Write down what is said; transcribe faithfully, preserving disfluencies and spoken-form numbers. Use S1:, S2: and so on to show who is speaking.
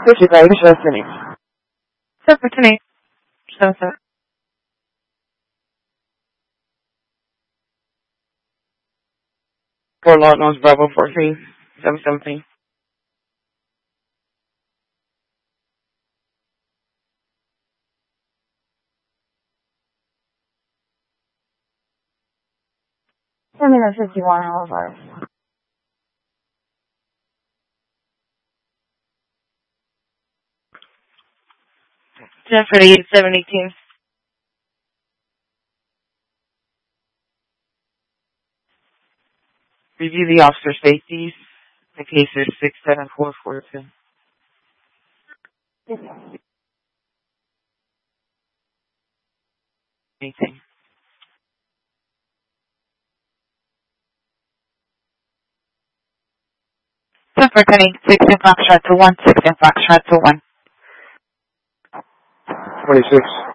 S1: Wyczekaj, jeszcze raz nie.
S2: Sir, for tonight. So, sir.
S1: Fort Lauderdale, Bravo fourteen, seven seventeen.
S2: Terminal fifty-one, over. ten forty-eight, seven eighteen.
S1: Review the officer safeties. The case is six seven four four two. Anything.
S2: Sir, for tonight. sixteen Foxtrot to one, sixteen Foxtrot to one.
S1: twenty-six.